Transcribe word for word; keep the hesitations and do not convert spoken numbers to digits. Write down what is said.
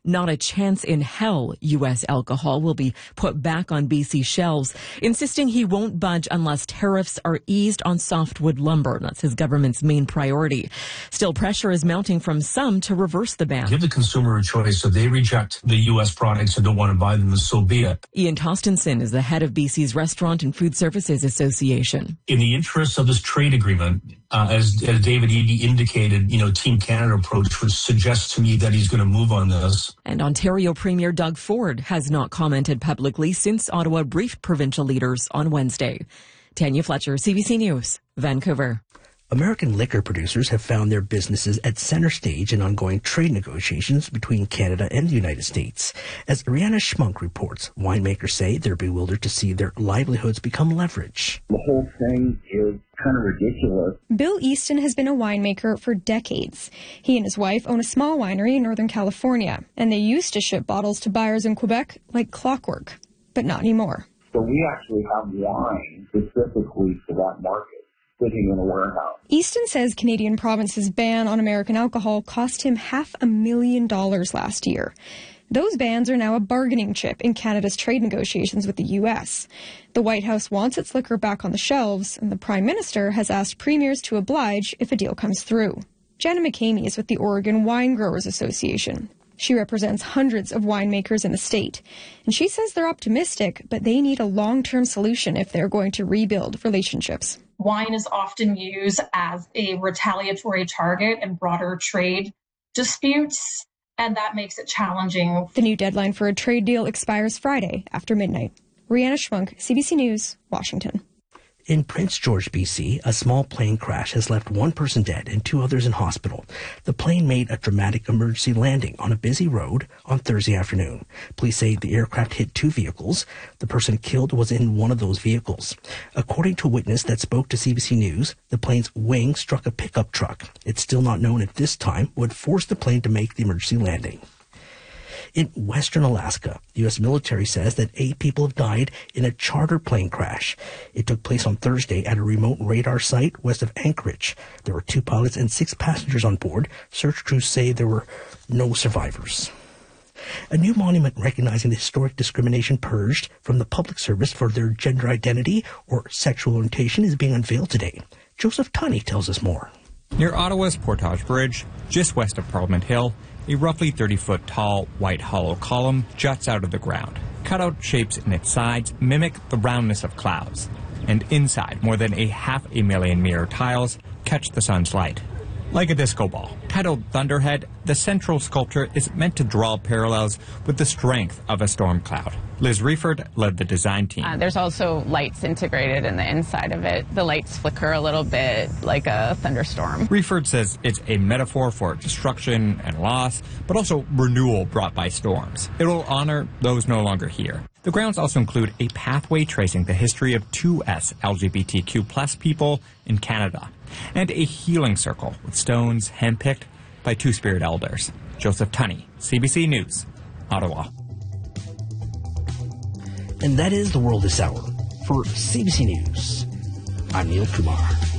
not a chance in hell U S alcohol will be put back on B C shelves, insisting he won't budge unless tariffs are eased on softwood lumber. That's his government's main priority. Still, pressure is mounting from some to reverse the ban. Give the consumer a choice. So they reject the U S products and don't want to buy them, so be it. Ian Tostenson is the head of B C's Restaurant and Food Services Association. In the interest of this trade agreement, uh, as, as David Eby indicated, you know, Team Canada approach would suggest to me that he's going to move on this. And Ontario Premier Doug Ford has not commented publicly since Ottawa briefed provincial leaders on Wednesday. Tanya Fletcher, C B C News, Vancouver. American liquor producers have found their businesses at center stage in ongoing trade negotiations between Canada and the United States. As Ariana Schmunk reports, winemakers say they're bewildered to see their livelihoods become leverage. The whole thing is kind of ridiculous. Bill Easton has been a winemaker for decades. He and his wife own a small winery in Northern California, and they used to ship bottles to buyers in Quebec like clockwork, but not anymore. So we actually have wine specifically for that market, sitting in a warehouse. Easton says Canadian province's ban on American alcohol cost him half a million dollars last year. Those bans are now a bargaining chip in Canada's trade negotiations with the U S. The White House wants its liquor back on the shelves, and the Prime Minister has asked premiers to oblige if a deal comes through. Jana McCamey is with the Oregon Wine Growers Association. She represents hundreds of winemakers in the state, and she says they're optimistic, but they need a long-term solution if they're going to rebuild relationships. Wine is often used as a retaliatory target in broader trade disputes, and that makes it challenging. The new deadline for a trade deal expires Friday after midnight. Rihanna Schmunk, C B C News, Washington. In Prince George, B C, a small plane crash has left one person dead and two others in hospital. The plane made a dramatic emergency landing on a busy road on Thursday afternoon. Police say the aircraft hit two vehicles. The person killed was in one of those vehicles. According to a witness that spoke to C B C News, the plane's wing struck a pickup truck. It's still not known at this time what forced the plane to make the emergency landing. In western Alaska, the U S military says that eight people have died in a charter plane crash. It took place on Thursday at a remote radar site west of Anchorage. There were two pilots and six passengers on board. Search crews say there were no survivors. A new monument recognizing the historic discrimination purged from the public service for their gender identity or sexual orientation is being unveiled today. Joseph Tunney tells us more. Near Ottawa's Portage Bridge, just west of Parliament Hill, a roughly thirty-foot tall, white hollow column juts out of the ground. Cutout shapes in its sides mimic the roundness of clouds, and inside, more than a half a million mirror tiles catch the sun's light. Like a disco ball. Titled Thunderhead, the central sculpture is meant to draw parallels with the strength of a storm cloud. Liz Reeford led the design team. Uh, there's also lights integrated in the inside of it. The lights flicker a little bit like a thunderstorm. Reeford says it's a metaphor for destruction and loss, but also renewal brought by storms. It will honor those no longer here. The grounds also include a pathway tracing the history of two S L G B T Q plus people in Canada, and a healing circle with stones handpicked by Two-Spirit elders. Joseph Tunney, C B C News, Ottawa. And that is the world this hour. For C B C News, I'm Neil Kumar.